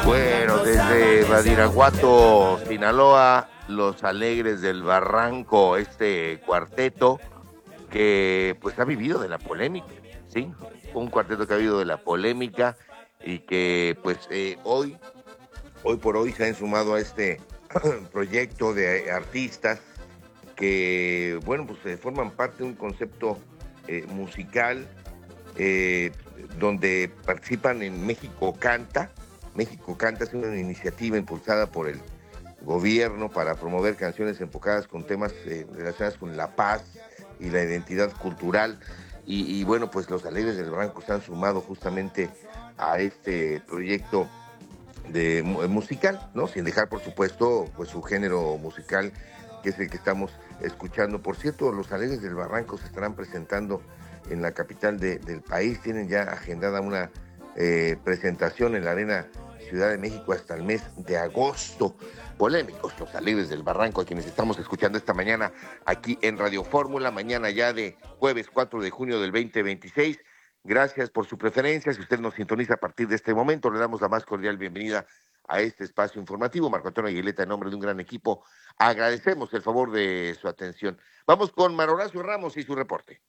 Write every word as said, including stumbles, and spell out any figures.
Bueno, desde Badiraguato, Sinaloa, Los Alegres del Barranco, este cuarteto que pues ha vivido de la polémica, ¿sí? Un cuarteto que ha vivido de la polémica y que pues eh, hoy, hoy por hoy se han sumado a este proyecto de artistas que, bueno, pues eh, forman parte de un concepto eh, musical eh, donde participan en México Canta. México Canta es una iniciativa impulsada por el gobierno para promover canciones enfocadas con temas eh, relacionados con la paz y la identidad cultural. Y, y bueno, pues los Alegres del Barranco se han sumado justamente a este proyecto de mu- musical, ¿no? Sin dejar, por supuesto, pues su género musical, que es el que estamos escuchando. Por cierto, los Alegres del Barranco se estarán presentando en la capital de- del país. Tienen ya agendada una eh, presentación en la Arena Ciudad de México hasta el mes de agosto. Polémicos los Alegres del Barranco, a quienes estamos escuchando esta mañana aquí en Radio Fórmula, mañana ya de jueves cuatro de junio del veinte veintiséis. Gracias por su preferencia. Si usted nos sintoniza a partir de este momento, le damos la más cordial bienvenida a este espacio informativo. Marco Antonio Aguileta, en nombre de un gran equipo, agradecemos el favor de su atención. Vamos con Mar Horacio Ramos y su reporte.